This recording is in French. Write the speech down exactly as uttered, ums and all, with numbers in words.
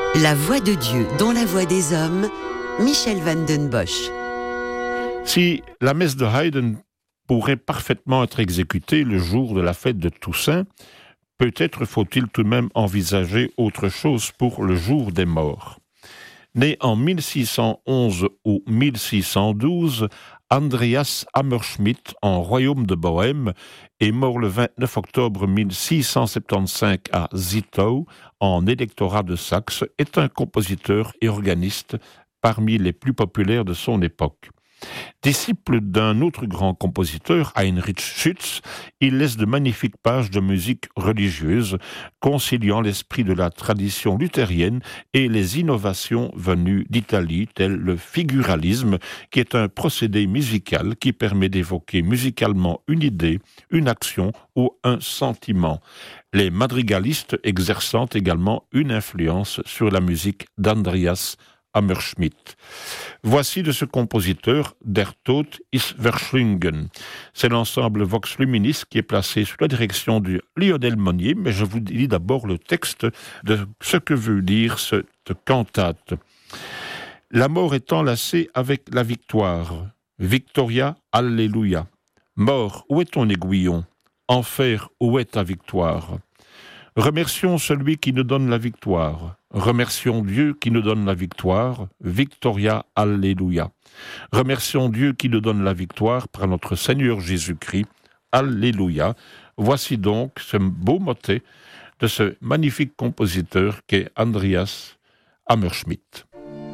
La voix de Dieu dans la voix des hommes, Michel van den Bosch. Si la messe de Haydn pourrait parfaitement être exécutée le jour de la fête de Toussaint, peut-être faut-il tout de même envisager autre chose pour le jour des morts. Né en mille six cent onze ou mille six cent douze, Andreas Hammerschmidt, en royaume de Bohême, est mort le vingt-neuf octobre mille six cent soixante-quinze à Zittau, en électorat de Saxe, est un compositeur et organiste parmi les plus populaires de son époque. Disciple d'un autre grand compositeur, Heinrich Schütz, il laisse de magnifiques pages de musique religieuse, conciliant l'esprit de la tradition luthérienne et les innovations venues d'Italie, tel le figuralisme, qui est un procédé musical qui permet d'évoquer musicalement une idée, une action ou un sentiment. Les madrigalistes exerçant également une influence sur la musique d'Andreas Hammerschmidt. Voici de ce compositeur Der Tod ist verschlungen. C'est l'ensemble Vox Luminis qui est placé sous la direction de Lionel Monnier, mais je vous lis d'abord le texte de ce que veut dire cette cantate. La mort est enlacée avec la victoire. Victoria, Alléluia. Mort, où est ton aiguillon? Enfer, où est ta victoire? Remercions celui qui nous donne la victoire. Remercions Dieu qui nous donne la victoire. Victoria, Alléluia. Remercions Dieu qui nous donne la victoire par notre Seigneur Jésus-Christ. Alléluia. Voici donc ce beau motet de ce magnifique compositeur qu'est Andreas Hammerschmidt.